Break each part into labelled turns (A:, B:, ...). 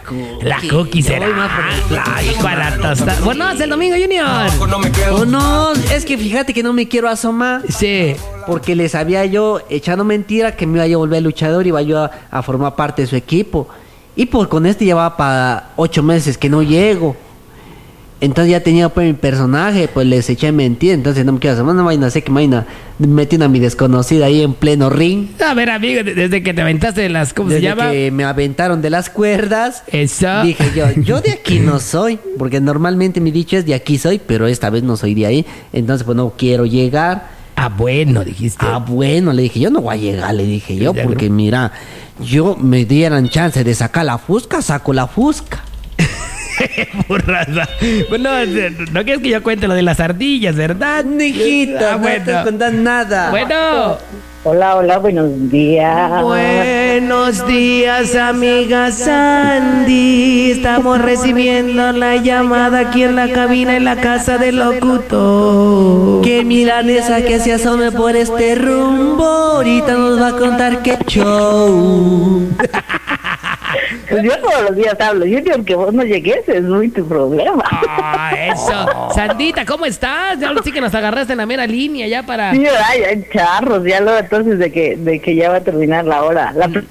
A: La cookie será. La hijo a la tostada. Bueno, es el domingo, Junior.
B: Oh, no, es que fíjate que no me quiero asomar.
A: Sí.
B: Porque les había yo echado mentira que me iba a volver luchador y iba yo a formar parte de su equipo. Y pues con este llevaba para 8 meses que no llego. Entonces ya tenía pues mi personaje, pues les eché mentira, entonces no me quiero asomar, no vaina, sé que vaina metiendo a mi desconocida ahí en pleno ring.
A: A ver, amigo, desde que te aventaste de las, ¿cómo
B: Desde
A: se llama?
B: que me aventaron de las cuerdas.
A: Eso.
B: Dije yo de aquí no soy, porque normalmente mi dicho es de aquí soy, pero esta vez no soy de ahí, entonces pues no quiero llegar.
A: Ah, bueno, dijiste.
B: Ah, bueno, le dije, yo no voy a llegar, le dije yo, porque mira, yo me dieran chance de sacar la fusca, saco la fusca.
A: Burrada. Bueno, no quieres que yo cuente lo de las ardillas, ¿verdad?
B: Hijita, no te contas nada.
A: Bueno.
C: Hola, buenos días.
A: Buenos días, amiga Sandy. Estamos recibiendo la llamada aquí en la cabina en la casa del locutor.
B: Que milanesa que se asome por este rumbo. Ahorita nos va a contar qué show.
C: Pues yo todos los días hablo. Yo digo que vos no llegues, es muy tu problema.
A: Ah, eso. Sandita, ¿cómo estás? Ya sí que nos agarraste en la mera línea ya para...
C: Sí, hay charros, ya luego entonces de que ya va a terminar la hora.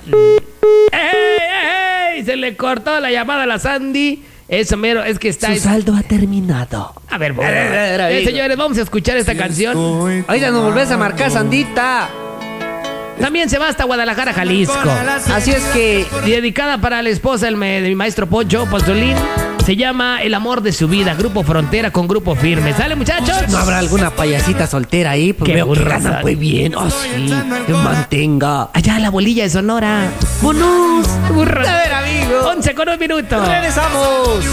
A: ¡Ey! Se le cortó la llamada a la Sandy. Eso mero, es que está...
B: Su saldo ha terminado.
A: A ver, señores, vamos a escuchar esta canción.
B: Oiga, nos volvés a marcar, Sandita.
A: También se va hasta Guadalajara, Jalisco.
B: Así es que...
A: Dedicada para la esposa de mi maestro Poncho Postolín. Se llama El amor de su vida, Grupo Frontera con Grupo Firme. ¿Sale, muchachos?
B: ¿No habrá alguna payasita soltera ahí? Pues
A: Qué
B: veo que
A: burrada.
B: gana muy bien. Oh, sí, que mantenga.
A: Allá la bolilla de Sonora.
B: ¡Bonus!
A: Burra.
B: A ver, amigo.
A: 11 con 1 minuto.
B: ¡Regresamos!